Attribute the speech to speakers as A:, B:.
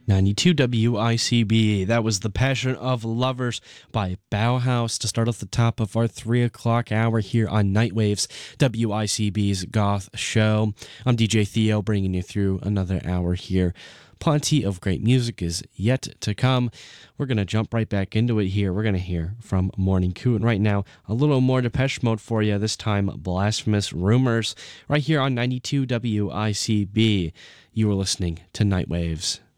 A: 92 WICB. That was The Passion of Lovers by Bauhaus to start off the top of our 3 o'clock hour here on Nightwaves, WICB's Goth Show. I'm DJ Theo, bringing you through another hour here. Plenty of great music is yet to come. We're going to jump right back into it here. We're going to hear from Morning Coot. Right now, a little more Depeche Mode for you, this time Blasphemous Rumors, right here on 92 WICB. You are listening to Nightwaves.